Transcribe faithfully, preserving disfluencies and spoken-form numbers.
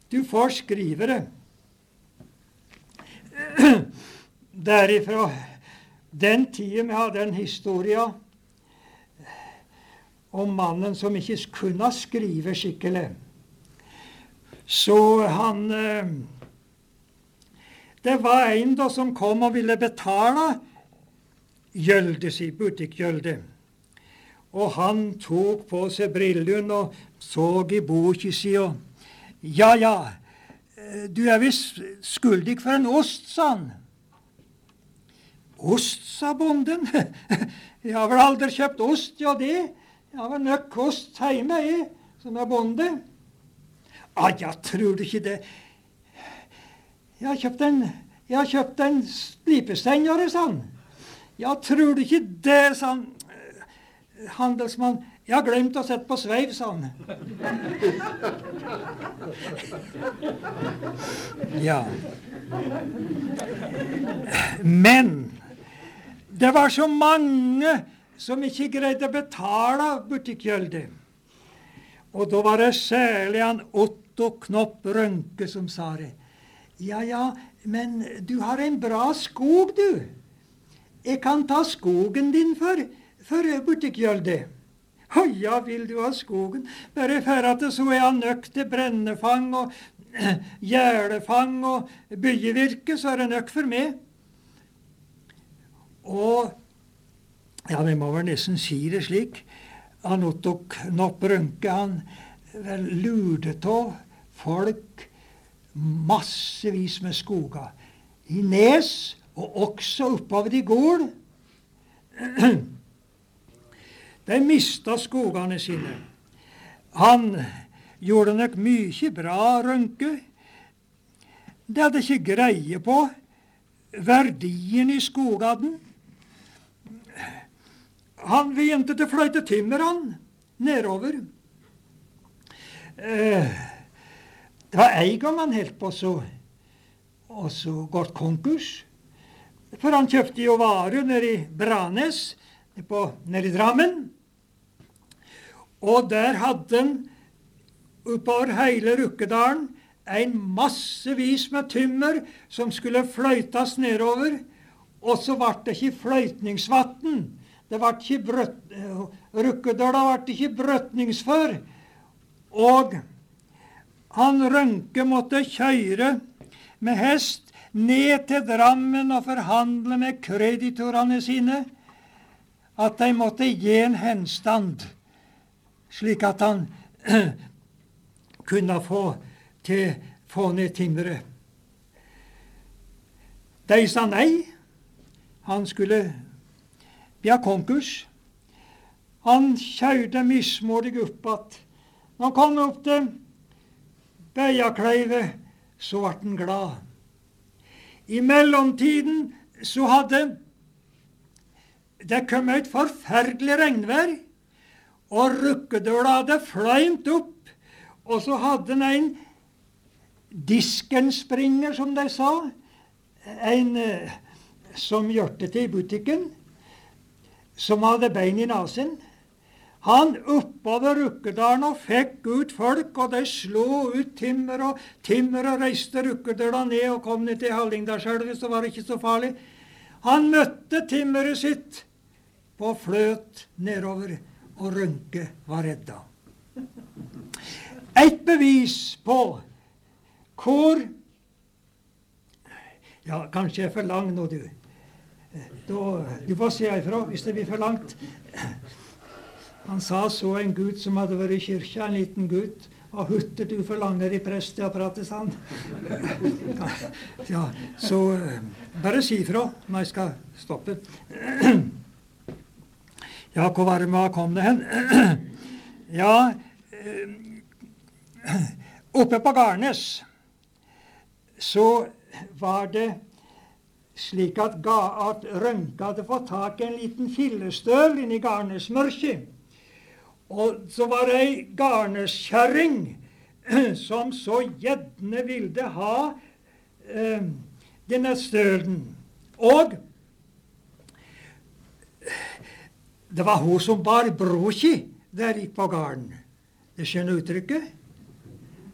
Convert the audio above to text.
Du får skrive det. Derifra den tiden vi hadde en historie om mannen som ikke kunne skrive skikkelig. Så han Det var en da som kom og ville betale gjeldet si, butikkgjeldet. Og han tok på seg brillene og så i boka si og Ja, ja, du er visst skyldig for en ost, sa han. Ost, sa bonden. Jeg har vel aldri kjøpt ost, ja det. Jeg har vel nok ost hjemme, jeg, som er bonde. Ah, jeg tror du ikke det. Jeg har kjøpt en, jeg har kjøpt en slipestengere, sa han. Ja, tror du ikke det, sa han. Handelsmann, jeg har glemt å sette på sveiv, sa han. Ja. Men det var så mange som ikke greide å betale butikkgjeldet. Og da var det særlig han Otto Knopp Rønke som sa det. Ja, ja, men du har en bra skog, du. Jeg kan ta skogen din for, for butikkgjeldet. Å ja, vil du ha skogen? Bare for at så er han nøkt til brennefang og gjerdefang og byggevirke, så er det nøkt for meg. Og, ja, vi må vel nesten si det slik, han Otto Knopp Rønke, han vel lurte av folk massevis med skoger. I Nes, og også oppover i gård. De mista skogene sine. Han gjorde nok mye bra, Rønke. De hadde ikke greie på verdien i skogene. Han begynte til å fløyte timmer, han, nedover. Eh, det var en gang han helt på så, og så gått konkurs. For han kjøpte jo varer nede i Branes, nede i Drammen. Og der hadde han oppover hele Rukkedalen en massevis med tymmer som skulle fløytas nedover, og så ble det ikke fløytningsvatten. Det ble ikke brøt, Rukkedala ble ikke brøtningsfør. Og han Rønke måtte kjøre med hest ned til Drammen og forhandle med kreditorene sine, at de måtte gi en henstand, slik at han kunne få, til, få ned timmeret. De sa nei. Han skulle bli konkurs. Han kjørte mismodig opp at når han kom opp til Bøyakleivet, så ble han glad. I mellomtiden så hadde det kommet et forferdelig regnvær, og Rukkedøla hadde fløymt opp, og så hadde han en diskenspringer, som de sa, en eh, som gjørte til i butikken, som hadde bein i nasen. Han oppover Rukkedalen og fikk ut folk, og de slo ut timmer, og timmer og reiste Rukkedøla ned og kom ned til Hallingdalselva, så var det ikke så farlig. Han møtte timmeret sitt på fløt nedover, og Rønke var redda. Et bevis på hvor Ja, kanskje jeg er for lang nå, du. Da, du får si ifra hvis det blir for langt. Han sa så en gutt som hadde vært i kyrkja, en liten gutt, og hutter du forlanger i presteapparatet, sa han. Ja, så bare si ifra når jeg skal stoppe. Ja, hvor var det med kom det hen? Ja, oppe på Garnes så var det slik at, at Rønke hadde fått tak i en liten fillestøl inne i Garnesmørket. Og så var det ei garneskjerring som så gjerne ville ha eh, denne stølen. Og det var hun som bar broki der gikk på garden. Det skjønner uttrykket.